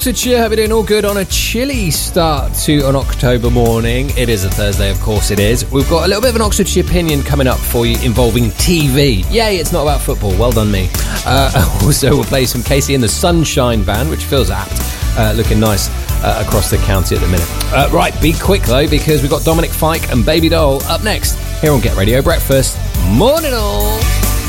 Oxfordshire, hope you're doing all good on a chilly start to an October morning. It is a Thursday, of course it is. We've got a little bit of an Oxfordshire opinion coming up for you involving TV. Yay, it's not about football. Well done, me. Also, we'll play some Casey and the Sunshine Band, which feels apt. Looking nice across the county at the minute. Right, be quick though, because we've got Dominic Fike and Baby Doll up next here on Get Radio Breakfast. Morning all!